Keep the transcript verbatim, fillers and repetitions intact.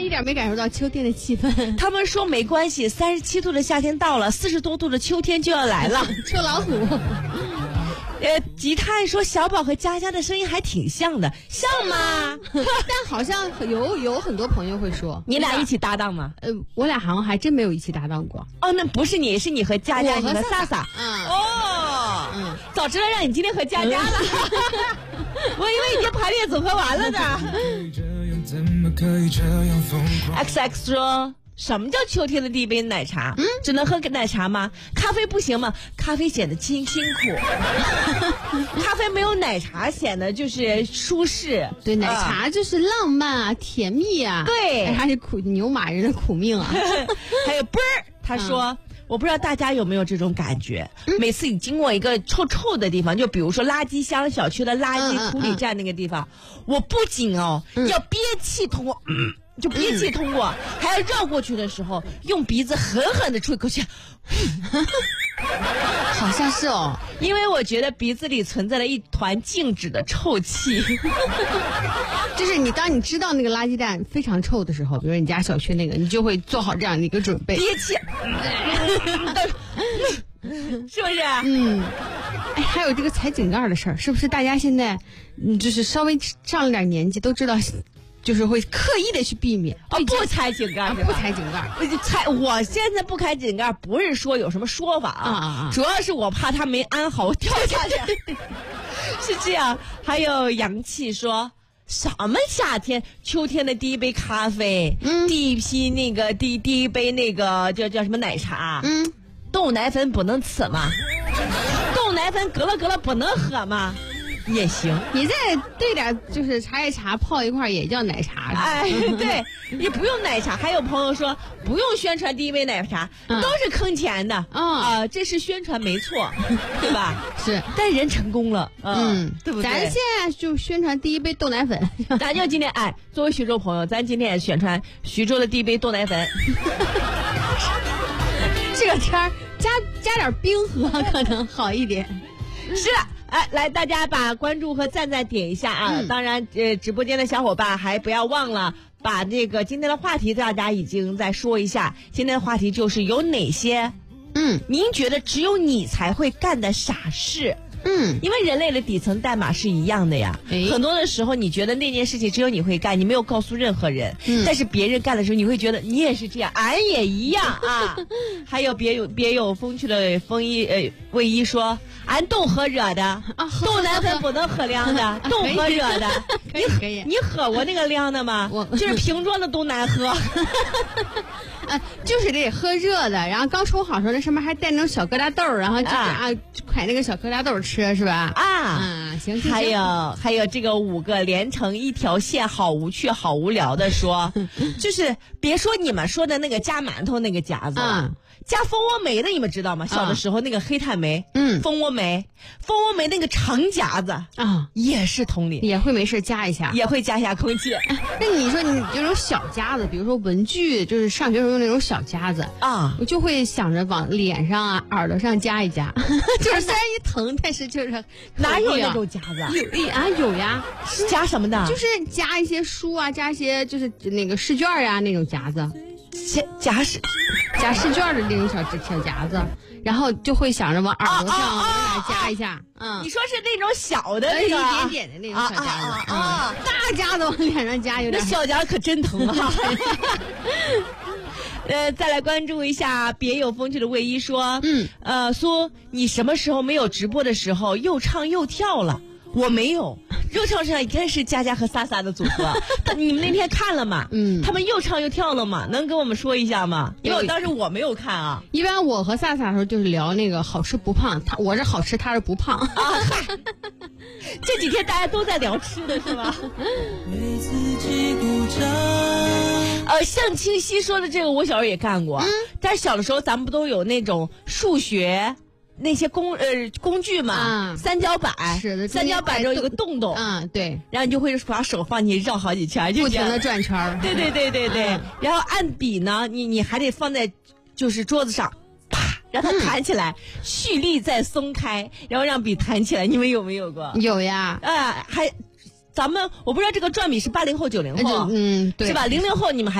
一点没感受到秋天的气氛。 他们说没关系，三十七度的夏天到了，四十多度的秋天就要来了。 臭老虎。 呃，吉他说小宝和佳佳的声音还挺像的，像吗？ 但好像有有很多朋友会说， 你俩一起搭档吗？ 呃，我俩好像还真没有一起搭档过。 哦，那不是你，是你和佳佳，你和萨萨。 嗯。 哦。嗯。早知道让你今天和佳佳了，我以为已经排列组合完了呢。X X 说。什么叫秋天的第一杯奶茶？嗯，只能喝奶茶吗？咖啡不行吗？咖啡显得清辛苦，咖啡没有奶茶显得就是舒适。 对，奶茶就是浪漫啊，甜蜜啊。 对， 还是苦牛马人的苦命啊。 还有啵儿，他说。嗯，我不知道大家有没有这种感觉，嗯、每次你经过一个臭臭的地方，就比如说垃圾箱、小区的垃圾处理站那个地方，嗯嗯、我不仅哦、嗯、要憋气通过，嗯、就憋气通过，嗯、还要绕过去的时候用鼻子狠狠的吹口气。 好像是哦， 因为我觉得鼻子里存在了一团静止的臭气。 就是你当你知道那个垃圾站非常臭的时候，比如你家小区那个，你就会做好这样的一个准备， 憋气。是不是？ 嗯。哎，还有这个踩井盖的事儿，是不是大家现在嗯就是稍微上了点年纪都知道，就是会刻意的去避免哦，不踩井盖， 不踩井盖， 踩。我现在不开井盖，不是说有什么说法啊，啊啊主要是我怕它没安好，我掉下去。是这样。还有阳气说。什么夏天、秋天的第一杯咖啡，嗯，第一批那个第第一杯那个叫叫什么奶茶，嗯，豆奶粉不能吃吗？豆奶粉隔了隔了不能喝吗？也行， 你再兑点就是茶叶茶泡一块也叫奶茶。 哎，对，也不用奶茶。还有朋友说不用宣传第一杯奶茶，嗯、都是坑钱的啊、哦呃！这是宣传没错，对吧？ 是， 但人成功了，呃、嗯，对不对？ 咱现在就宣传第一杯豆奶粉， 咱就今天哎，作为徐州朋友，咱今天也宣传徐州的第一杯豆奶粉。 这个天儿加加点冰喝可能好一点。 是。哎，来，大家把关注和赞赞点一下啊！嗯、当然，呃，直播间的小伙伴还不要忘了把这个今天的话题，大家已经在说一下。今天的话题就是有哪些，嗯，您觉得只有你才会干的傻事？嗯，因为人类的底层代码是一样的呀。哎、很多的时候，你觉得那件事情只有你会干，你没有告诉任何人。嗯，但是别人干的时候，你会觉得你也是这样，俺也一样啊。还有别有别有风趣的风衣呃卫衣说。俺冻喝热的，啊、冻奶粉不能喝凉的，冻喝热的。 可以可以。 你喝过那个凉的吗？我就是瓶装的都难喝。 啊，就是得喝热的，然后刚冲好时候，那上面还带那种小疙瘩豆，然后就是啊，蒯那个小疙瘩豆吃，是吧？ 啊，啊，行。还有还有这个五个连成一条线，好无趣，好无聊的说，就是别说你们说的那个夹馒头那个夹子。啊加蜂窝煤的你们知道吗？小的时候那个黑炭煤，嗯，蜂窝煤，蜂窝煤那个长夹子啊，也是同理， 也会没事夹一下， 也会夹一下空气。 那你说你这种小夹子，比如说文具，就是上学时候用那种小夹子啊，我就会想着往脸上啊、耳朵上夹一夹，就是虽然一疼，但是就是哪有那种夹子？ 有啊，有呀， 夹什么的？ 就是夹一些书啊，夹一些就是那个试卷呀、啊、那种夹子。 夹夹试夹试卷的那种小小夹子，然后就会想着往耳朵上往哪夹一下。 嗯，你说是那种小的那个一点点的那种小夹子啊，大夹子往脸上夹有点。 那小夹可真疼啊！呃，再来关注一下别有风趣的卫衣说，嗯，呃，苏，你什么时候没有直播的时候又唱又跳了？我没有，又唱上应该是佳佳和萨萨的组合。你们那天看了吗？嗯，他们又唱又跳了吗？能跟我们说一下吗？因为我当时我没有看啊。 一般我和萨萨的时候就是聊那个好吃不胖，他我是好吃，他是不胖。啊， 这几天大家都在聊吃的是吧？呃，向清溪说的这个我小时候也干过，嗯，但是小的时候咱们不都有那种数学。那些工呃工具嘛，啊、三角板是的，三角板上有个洞洞， 嗯，对， 然后你就会把手放进去绕好几圈， 不停的转圈。 对对对对对，嗯、然后按笔呢，你你还得放在就是桌子上，啪，让它弹起来，嗯、蓄力再松开，然后让笔弹起来。你们有没有过？ 有呀， 啊，还咱们我不知道这个转笔是八零后九零后， 嗯，对， 是吧？零零后你们还。